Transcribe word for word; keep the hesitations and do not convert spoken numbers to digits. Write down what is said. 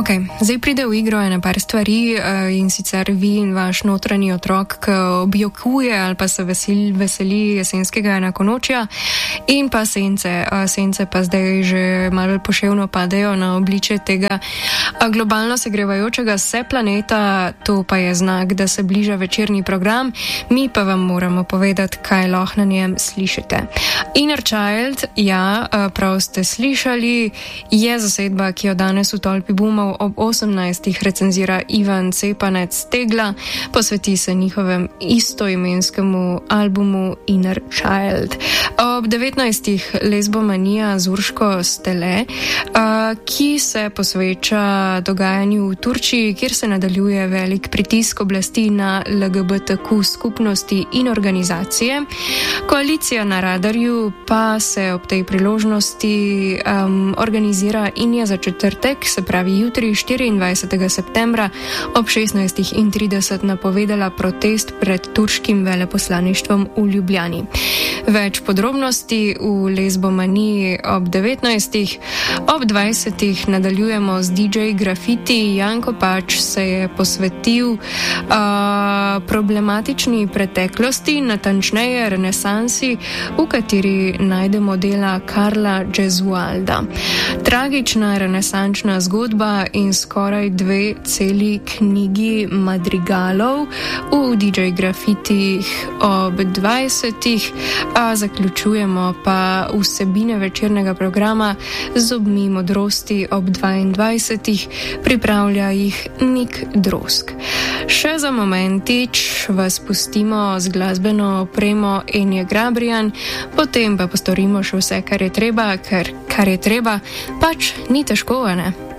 Ok, zdaj pride v igro ena par stvari uh, in sicer vi in vaš notranji otrok, ki objokuje ali pa se veseli, veseli jesenskega enakonočja in pa sence. Uh, sence pa zdaj že malo poševno padejo na obličje tega uh, globalno segrevajočega se planeta, to pa je znak, da se bliža večerni program, mi pa vam moramo povedati, kaj lahko na njem slišite. Inner Child, ja, uh, prav ste slišali, je zasedba, ki jo danes v Tolpi Bumov ob osemnajstih recenzira Ivan Cepanec Stegla, posveti se njihovem istoimenskemu albumu Inner Child. Ob devetnajstih Lesbomanija z Urško Stele, ki se posveča dogajanju v Turčiji, kjer se nadaljuje velik pritisk oblasti na L G B T Q skupnosti in organizacije. Koalicija na radarju pa se ob tej priložnosti um, organizira in je za četrtek, se pravi jutri, štiriindvajsetega septembra ob šestnajstih trideset napovedala protest pred turškim veleposlaništvom v Ljubljani. Več podrobnosti v Lesbomaniji ob devetnajstih. Ob dvajsetih nadaljujemo z D J Graffiti. Janko Pač se je posvetil uh, problematični preteklosti, natančneje renesansi, v kateri najdemo dela Karla Gesualda. Tragična renesančna zgodba in skoraj dve celi knjigi madrigalov v D J Graffitih ob dvajsetih, a zaključujemo pa vsebine večernega programa z obmi modrosti ob dvaindvajsetih, pripravlja jih Nik Drosk. Še za momentič vas pustimo z glasbeno opremo Enje Grabrijan, potem pa postorimo še vse, kar je treba, ker kar je treba, pač ni težko, ne?